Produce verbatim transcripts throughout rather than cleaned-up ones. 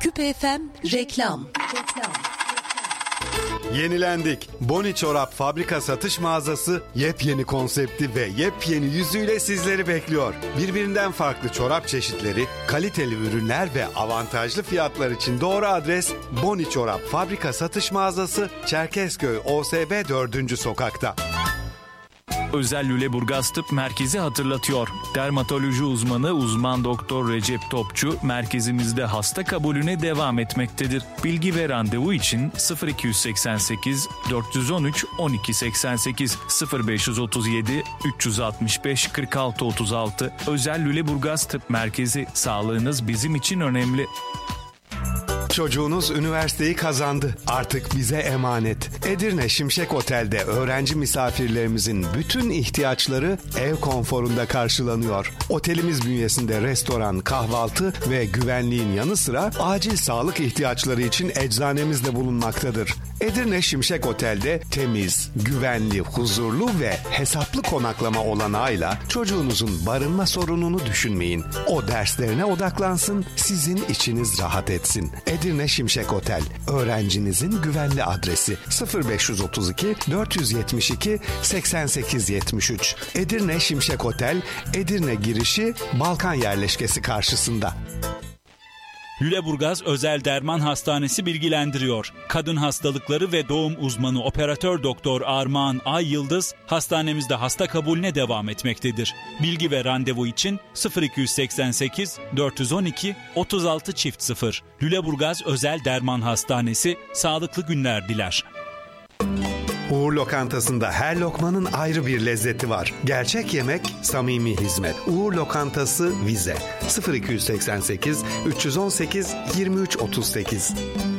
Küpe F M reklam. Yenilendik. Boni Çorap Fabrika Satış Mağazası yepyeni konsepti ve yepyeni yüzüyle sizleri bekliyor. Birbirinden farklı çorap çeşitleri, kaliteli ürünler ve avantajlı fiyatlar için doğru adres Boni Çorap Fabrika Satış Mağazası, Çerkezköy O S B dördüncü sokakta. Özel Lüleburgaz Tıp Merkezi hatırlatıyor. Dermatoloji uzmanı uzman doktor Recep Topçu merkezimizde hasta kabulüne devam etmektedir. Bilgi ve randevu için sıfır iki seksen sekiz dört on üç on iki seksen sekiz sıfır beş otuz yedi üç altmış beş kırk altı otuz altı. Özel Lüleburgaz Tıp Merkezi, sağlığınız bizim için önemli. Çocuğunuz üniversiteyi kazandı. Artık bize emanet. Edirne Şimşek Otel'de öğrenci misafirlerimizin bütün ihtiyaçları ev konforunda karşılanıyor. Otelimiz bünyesinde restoran, kahvaltı ve güvenliğin yanı sıra acil sağlık ihtiyaçları için eczanemiz de bulunmaktadır. Edirne Şimşek Otel'de temiz, güvenli, huzurlu ve hesaplı konaklama olanağıyla çocuğunuzun barınma sorununu düşünmeyin. O derslerine odaklansın, sizin içiniz rahat etsin. Edirne Şimşek Otel, öğrencinizin güvenli adresi sıfır beş otuz iki dört yetmiş iki seksen sekiz yetmiş üç. Edirne Şimşek Otel, Edirne girişi Balkan yerleşkesi karşısında. Lüleburgaz Özel Derman Hastanesi bilgilendiriyor. Kadın hastalıkları ve doğum uzmanı operatör doktor Armağan Ay Yıldız hastanemizde hasta kabulüne devam etmektedir. Bilgi ve randevu için sıfır iki seksen sekiz dört on iki otuz altı çift sıfır. Lüleburgaz Özel Derman Hastanesi sağlıklı günler diler. Uğur Lokantası'nda her lokmanın ayrı bir lezzeti var. Gerçek yemek, samimi hizmet. Uğur Lokantası Vize sıfır iki seksen sekiz üç on sekiz yirmi üç otuz sekiz.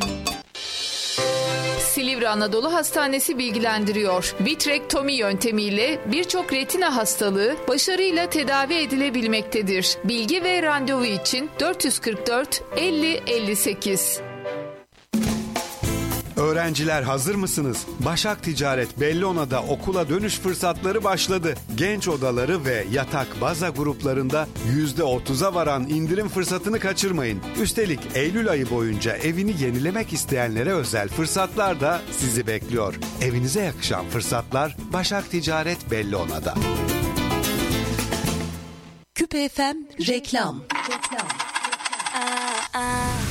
Silivri Anadolu Hastanesi bilgilendiriyor. Vitrektomi yöntemiyle birçok retina hastalığı başarıyla tedavi edilebilmektedir. Bilgi ve randevu için dört yüz kırk dört elli elli sekiz. Öğrenciler hazır mısınız? Başak Ticaret Bellona'da okula dönüş fırsatları başladı. Genç odaları ve yatak baza gruplarında yüzde otuza varan indirim fırsatını kaçırmayın. Üstelik Eylül ayı boyunca evini yenilemek isteyenlere özel fırsatlar da sizi bekliyor. Evinize yakışan fırsatlar Başak Ticaret Bellona'da. Küpe F M reklam. Aa, aa.